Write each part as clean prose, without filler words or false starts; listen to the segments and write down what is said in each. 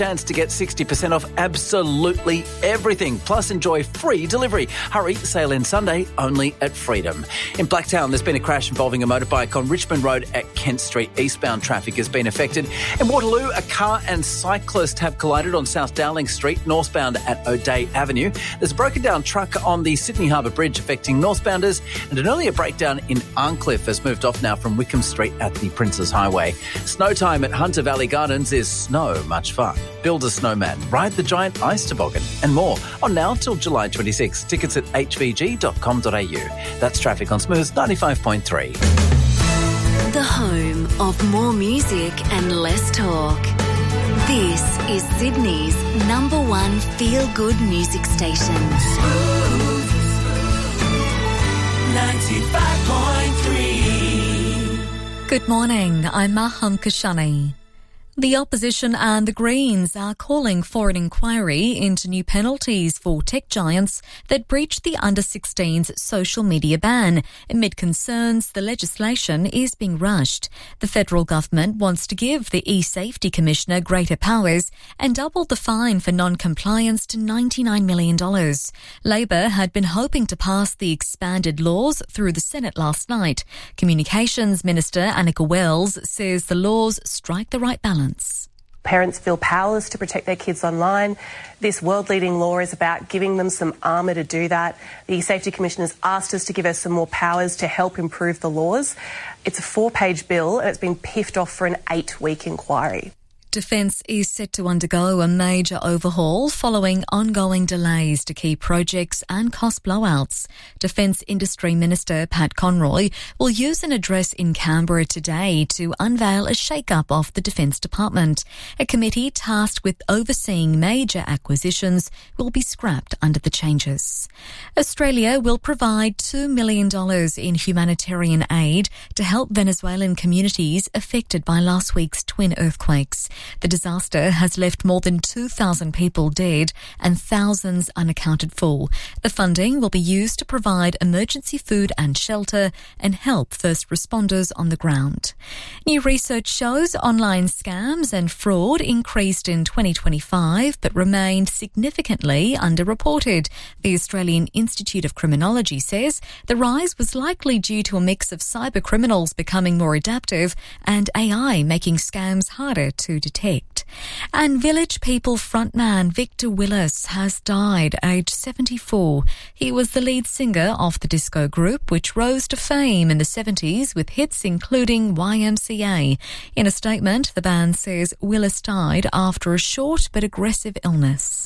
Chance to get 60% off absolutely everything, plus enjoy free delivery. Hurry, sale ends Sunday, only at Freedom. In Blacktown, there's been a crash involving a motorbike on Richmond Road at Kent Street. Eastbound traffic has been affected. In Waterloo, a car and cyclist have collided on South Dowling Street, northbound at O'Day Avenue. There's a broken down truck on the Sydney Harbour Bridge affecting northbounders, and an earlier breakdown in Arncliffe has moved off now from Wickham Street at the Princes Highway. Snow time at Hunter Valley Gardens is so much fun. Build a snowman, ride the giant ice toboggan, and more on now till July 26. Tickets at hvg.com.au. That's traffic on Smooth 95.3. The home of more music and less talk. This is Sydney's #1 feel-good music station. Smooth 95.3. Good morning, I'm Maham Kashani. The opposition and the Greens are calling for an inquiry into new penalties for tech giants that breach the under-16s social media ban. Amid concerns the legislation is being rushed. The federal government wants to give the e-Safety Commissioner greater powers and double the fine for non-compliance to $99 million. Labor had been hoping to pass the expanded laws through the Senate last night. Communications Minister Annika Wells says the laws strike the right balance. Parents feel powerless to protect their kids online. This world-leading law is about giving them some armour to do that. The Safety Commission has asked us to give us some more powers to help improve the laws. It's a 4-page bill and it's been piffed off for an 8-week inquiry. Defence is set to undergo a major overhaul following ongoing delays to key projects and cost blowouts. Defence Industry Minister Pat Conroy will use an address in Canberra today to unveil a shake-up of the Defence Department. A committee tasked with overseeing major acquisitions will be scrapped under the changes. Australia will provide $2 million in humanitarian aid to help Venezuelan communities affected by last week's twin earthquakes. The disaster has left more than 2,000 people dead and thousands unaccounted for. The funding will be used to provide emergency food and shelter and help first responders on the ground. New research shows online scams and fraud increased in 2025 but remained significantly underreported. The Australian Institute of Criminology says the rise was likely due to a mix of cyber criminals becoming more adaptive and AI making scams harder to detect. And Village People frontman Victor Willis has died aged 74. He was the lead singer of the disco group which rose to fame in the 70s with hits including YMCA. In a statement, the band says Willis died after a short but aggressive illness.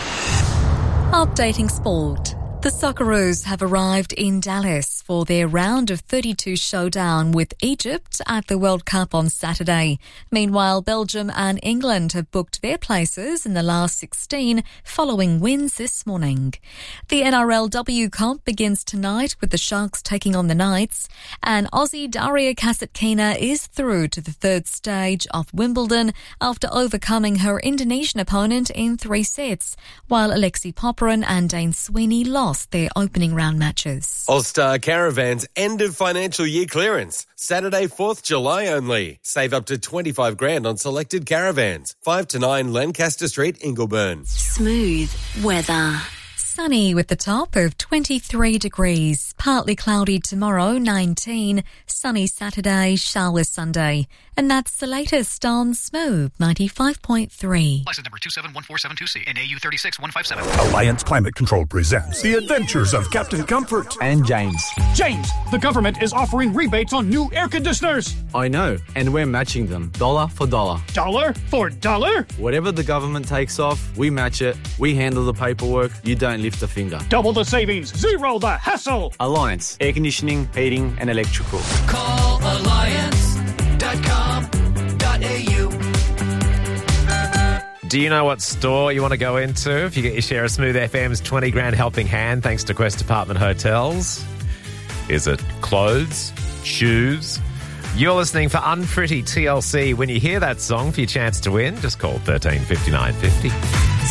Updating sport. The Socceroos have arrived in Dallas for their round of 32 showdown with Egypt at the World Cup on Saturday. Meanwhile, Belgium and England have booked their places in the last 16 following wins this morning. The NRLW comp begins tonight with the Sharks taking on the Knights, and Aussie Daria Kasatkina is through to the third stage of Wimbledon after overcoming her Indonesian opponent in 3 sets, while Alexi Popyrin and Dane Sweeney lost their opening round matches. All-Star Caravans end of financial year clearance. Saturday, 4th July only. Save up to $25,000 on selected caravans. 5 to 9 Lancaster Street, Ingleburn. Smooth weather. Sunny with the top of 23 degrees. Partly cloudy tomorrow, 19. Sunny Saturday, showers Sunday. And that's the latest on Smooth 95.3. License number 2714726C and AU 36157. Alliance Climate Control presents The Adventures of Captain Comfort and James. James, the government is offering rebates on new air conditioners. I know, and we're matching them dollar for dollar. Dollar for dollar? Whatever the government takes off, we match it. We handle the paperwork. You don't lift a finger. Double the savings, zero the hassle. Alliance, air conditioning, heating and electrical. Call alliance.com.au. Do you know what store you want to go into if you get your share of Smooth FM's 20 grand helping hand thanks to Quest Apartment Hotels? Is it clothes? Shoes? You're listening for Unpretty TLC. When you hear that song for your chance to win, just call 13 59 50.